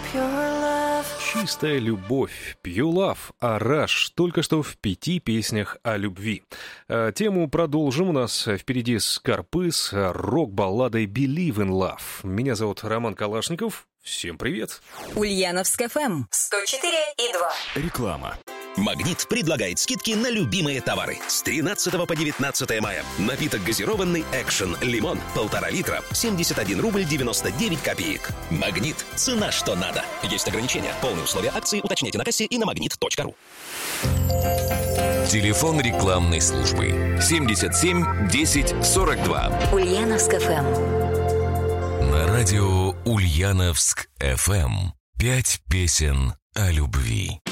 Чистая любовь, Pure Love, Rush, только что в 5 песнях о любви. Тему продолжим. У нас впереди Скорпы с рок-балладой Believe in Love. Меня зовут Роман Калашников. Всем привет. Ульяновск ФМ 104,2. Реклама. «Магнит» предлагает скидки на любимые товары. С 13 по 19 мая. Напиток газированный «Экшен Лимон» 1,5 литра. 71 рубль 99 копеек. «Магнит». Цена что надо. Есть ограничения. Полные условия акции уточняйте на кассе и на magnet.ru. Телефон рекламной службы 77 10 42. Ульяновск ФМ. На радио Ульяновск ФМ. 5 песен о любви.